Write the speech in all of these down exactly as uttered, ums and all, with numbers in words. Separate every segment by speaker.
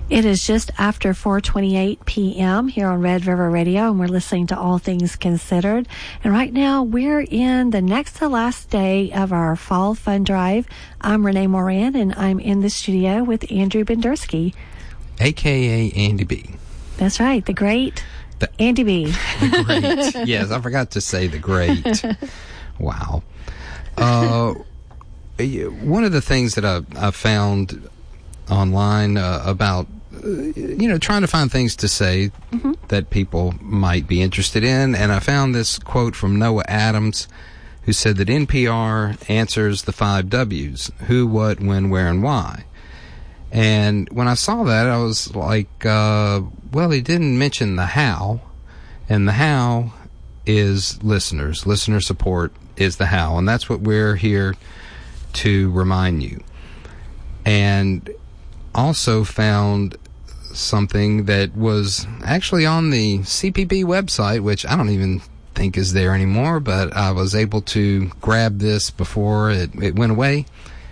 Speaker 1: It is just after four twenty-eight p.m. here on Red River Radio, and we're listening to All Things Considered. And right now, we're in the next to last day of our Fall Fund Drive. I'm Renee Moran, and I'm in the studio with Andrew Bendersky.
Speaker 2: A K A Andy B.
Speaker 1: That's right, the great the, Andy B.
Speaker 2: The great. Yes, I forgot to say the great. Wow. Uh, one of the things that I, I found online uh, about you know, trying to find things to say mm-hmm. that people might be interested in. And I found this quote from Noah Adams, who said that N P R answers the five W's: who, what, when, where, and why. And when I saw that, I was like, uh, well, he didn't mention the how. And the how is listeners. Listener support is the how. And that's what we're here to remind you. And also found something that was actually on the C P B website, which I don't even think is there anymore, but I was able to grab this before it, it went away.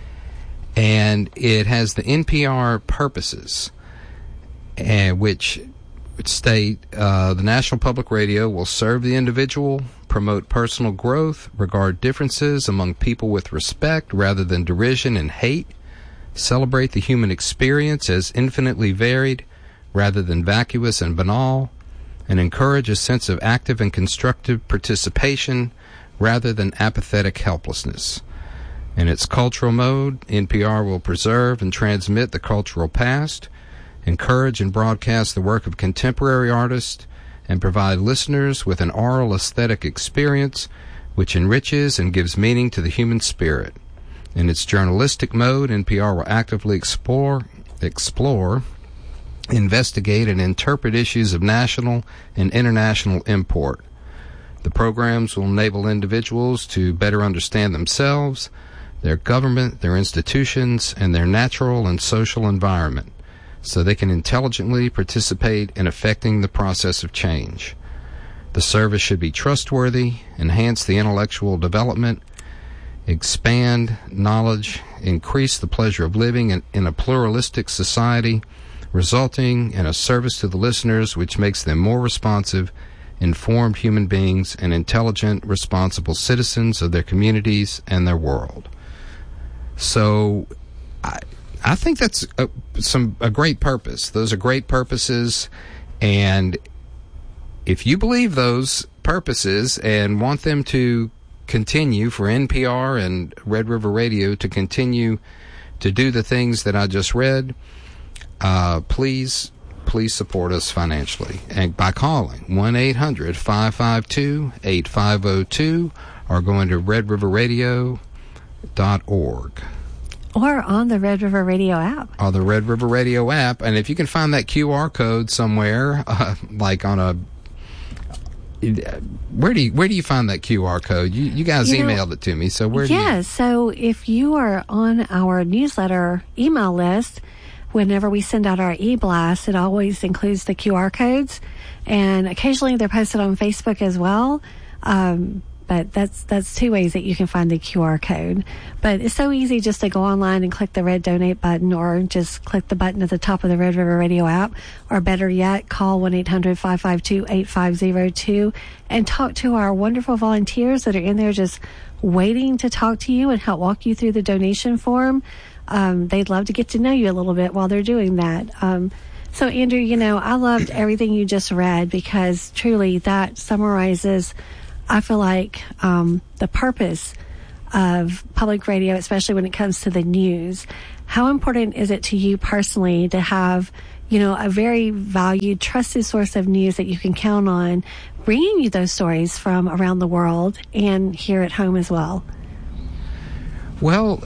Speaker 2: And it has the N P R purposes, and which state uh, the National Public Radio will serve the individual, promote personal growth, regard differences among people with respect rather than derision and hate, celebrate the human experience as infinitely varied rather than vacuous and banal, and encourage a sense of active and constructive participation rather than apathetic helplessness. In its cultural mode, N P R will preserve and transmit the cultural past, encourage and broadcast the work of contemporary artists, and provide listeners with an oral aesthetic experience which enriches and gives meaning to the human spirit. In its journalistic mode, N P R will actively explore, explore, investigate, and interpret issues of national and international import. The programs will enable individuals to better understand themselves, their government, their institutions, and their natural and social environment, so they can intelligently participate in affecting the process of change. The service should be trustworthy, enhance the intellectual development, expand knowledge, increase the pleasure of living in, in a pluralistic society, resulting in a service to the listeners which makes them more responsive, informed human beings, and intelligent, responsible citizens of their communities and their world. So, I, I think that's a, some a great purpose. Those are great purposes, and if you believe those purposes and want them to continue for N P R and Red River Radio to continue to do the things that I just read, uh, please, please support us financially and by calling one eight hundred five five two eight five zero two or going to red river radio dot org.
Speaker 1: Or on the Red River Radio app.
Speaker 2: Or the Red River Radio app. And if you can find that Q R code somewhere, uh, like on a Where do you where do you find that Q R code? You you guys you emailed know, it to me, so where?
Speaker 1: Yeah,
Speaker 2: do you...
Speaker 1: so if you are on our newsletter email list, whenever we send out our e-blast, it always includes the Q R codes, and occasionally they're posted on Facebook as well. Um, but that's that's two ways that you can find the Q R code. But it's so easy just to go online and click the red donate button, or just click the button at the top of the Red River Radio app, or better yet, call one eight hundred five five two eight five zero two and talk to our wonderful volunteers that are in there just waiting to talk to you and help walk you through the donation form. Um, they'd love to get to know you a little bit while they're doing that. Um, so, Andrew, you know, I loved everything you just read, because truly that summarizes, I feel like, um, the purpose of public radio, especially when it comes to the news. How important is it to you personally to have, you know, a very valued, trusted source of news that you can count on, bringing you those stories from around the world and here at home as well?
Speaker 2: Well,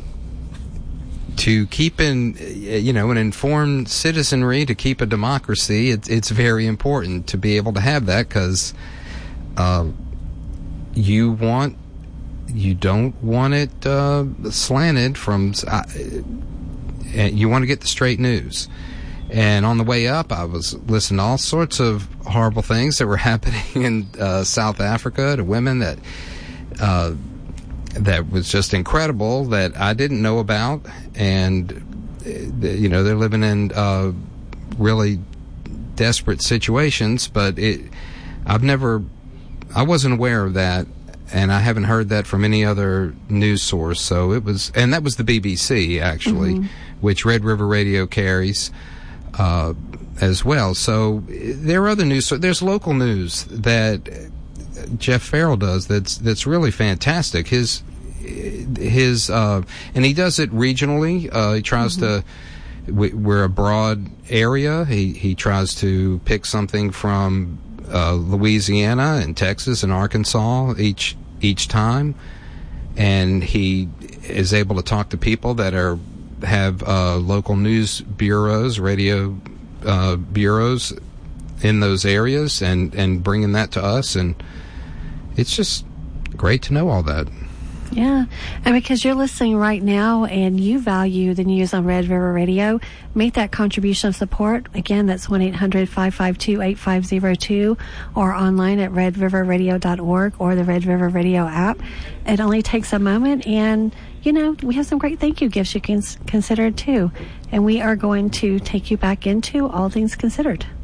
Speaker 2: to keep in, you know, an informed citizenry, to keep a democracy, it's, it's very important to be able to have that, because uh, you want, you don't want it uh, slanted from, uh, you want to get the straight news. And on the way up, I was listening to all sorts of horrible things that were happening in uh, South Africa to women that uh, that was just incredible, that I didn't know about. And, you know, they're living in uh, really desperate situations, but it, I've never, I wasn't aware of that, and I haven't heard that from any other news source. So it was, and that was the B B C actually, mm-hmm. which Red River Radio carries uh, as well. So there are other news. So there's local news that Jeff Farrell does that's that's really fantastic. His his uh, and he does it regionally. Uh, he tries mm-hmm. to. We're a broad area. He he tries to pick something from uh, Louisiana and Texas and Arkansas each each time, and he is able to talk to people that are have uh, local news bureaus, radio uh, bureaus in those areas, and and bringing that to us, and it's just great to know all that.
Speaker 1: Yeah, and because you're listening right now and you value the news on Red River Radio, make that contribution of support. Again, that's one eight hundred five five two eight five zero two or online at red river radio dot org or the Red River Radio app. It only takes a moment, and, you know, we have some great thank you gifts you can consider too. And we are going to take you back into All Things Considered.